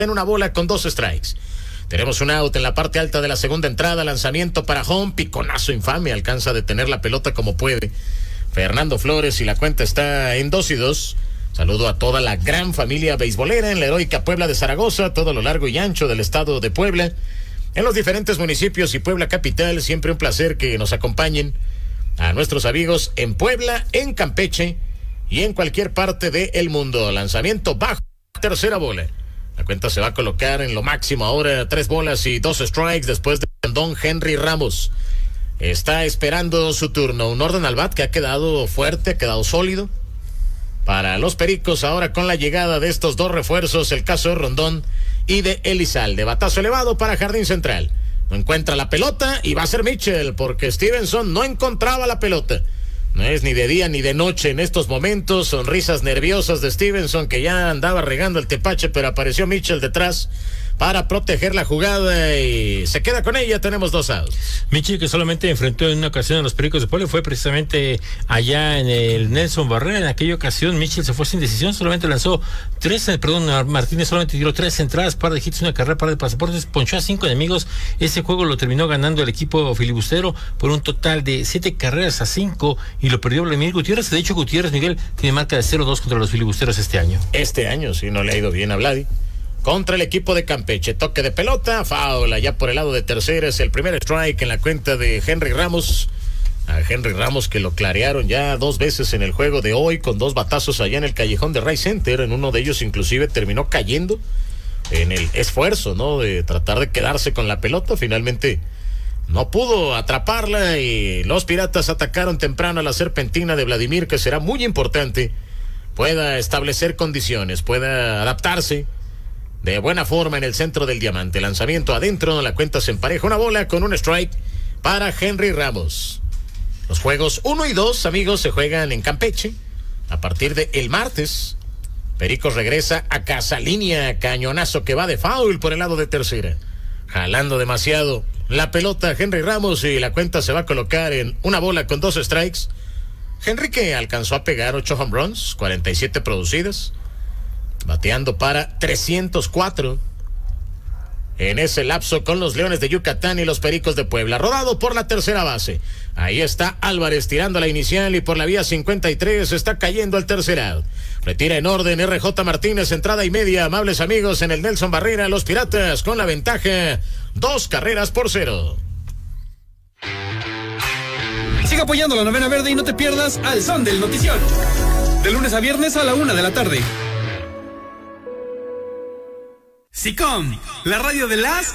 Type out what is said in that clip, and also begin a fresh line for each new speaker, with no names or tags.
en una bola con 2 strikes. Tenemos un out en la parte alta de la segunda entrada, lanzamiento para home, piconazo infame, alcanza a detener la pelota como puede Fernando Flores y la cuenta está en 2-2. Saludo a toda la gran familia beisbolera en la heroica Puebla de Zaragoza, todo lo largo y ancho del estado de Puebla, en los diferentes municipios y Puebla capital. Siempre un placer que nos acompañen a nuestros amigos en Puebla, en Campeche y en cualquier parte del mundo. Lanzamiento bajo, tercera bola. La cuenta se va a colocar en lo máximo ahora, 3 bolas y 2 strikes después de don Henry Ramos. Está esperando su turno. Un orden al bat que ha quedado fuerte, ha quedado sólido para los Pericos ahora con la llegada de estos 2 refuerzos, el caso de Rondón y de Elizalde. Batazo elevado para Jardín Central. No encuentra la pelota y va a ser Mitchell porque Stevenson no encontraba la pelota. No es ni de día ni de noche en estos momentos. Sonrisas nerviosas de Stevenson que ya andaba regando el tepache, pero apareció Mitchell detrás para proteger la jugada y se queda con ella. Tenemos 2 outs.
Mitchell, que solamente enfrentó en una ocasión a los Pericos de Puebla, fue precisamente allá en el Nelson Barrera. En aquella ocasión Mitchell se fue sin decisión, solamente lanzó Martínez solamente tiró 3 entradas, par de hits, una carrera, par de pasaportes, ponchó a 5 enemigos. Ese juego lo terminó ganando el equipo filibustero por un total de 7 carreras a 5 y lo perdió Vladimir Gutiérrez. De hecho, Gutiérrez, Miguel, tiene marca de 0-2 contra los filibusteros este año.
Este año sí no le ha ido bien a Vladi. Contra el equipo de Campeche, toque de pelota, foul allá por el lado de tercera, es el primer strike en la cuenta de Henry Ramos. A Henry Ramos que lo clarearon ya 2 veces en el juego de hoy con 2 batazos allá en el callejón de Ray Center. En uno de ellos inclusive terminó cayendo en el esfuerzo, ¿no?, de tratar de quedarse con la pelota. Finalmente no pudo atraparla y los Piratas atacaron temprano a la serpentina de Vladimir, que será muy importante pueda establecer condiciones, pueda adaptarse de buena forma en el centro del diamante. Lanzamiento adentro, la cuenta se empareja, una bola con un strike para Henry Ramos. Los juegos 1 y 2, amigos, se juegan en Campeche a partir de el martes. Pericos regresa a casa, línea, cañonazo que va de foul por el lado de tercera, jalando demasiado la pelota Henry Ramos y la cuenta se va a colocar en una bola con 2 strikes. Henry, que alcanzó a pegar 8 home runs, 47 producidas, bateando para 304 en ese lapso con los Leones de Yucatán y los Pericos de Puebla. Rodado por la tercera base, ahí está Álvarez tirando la inicial y por la vía 53 está cayendo el tercer out. Retira en orden RJ Martínez, entrada y media. Amables amigos, en el Nelson Barrera, los Piratas con la ventaja, 2 carreras por 0.
Sigue apoyando la Novena Verde y no te pierdas Al Son del Notición, de lunes a viernes a la 1 de la tarde. SICOM, la radio de las